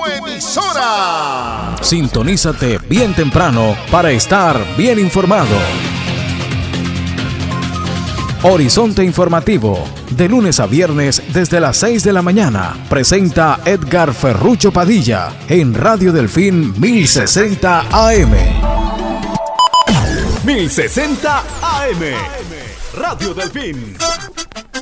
emisora. Sintonízate bien temprano para estar bien informado. Horizonte Informativo, de lunes a viernes desde las 6 de la mañana. Presenta Edgar Ferrucho Padilla en Radio Delfín 1060 AM. 1060 AM. Radio Delfín.